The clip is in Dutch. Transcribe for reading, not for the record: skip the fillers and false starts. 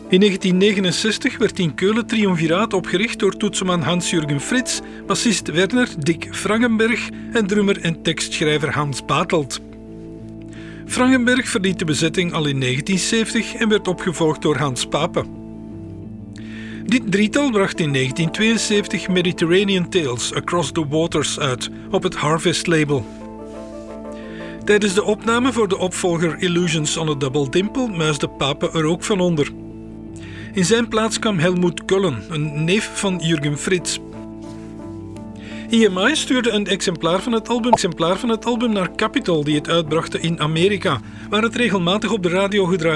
In 1969 werd in Keulen triumviraat opgericht door toetsenman Hans-Jürgen Fritz, bassist Werner Dick Frangenberg en drummer en tekstschrijver Hans Bartelt. Frangenberg verliet de bezetting al in 1970 en werd opgevolgd door Hans Pape. Dit drietal bracht in 1972 Mediterranean Tales Across the Waters uit op het Harvest label. Tijdens de opname voor de opvolger Illusions on a Double Dimple muisde Pape er ook van onder. In zijn plaats kwam Helmut Kullen, een neef van Jürgen Fritz. EMI stuurde een exemplaar van het album naar Capitol, die het uitbrachten in Amerika, waar het regelmatig op de radio gedraaid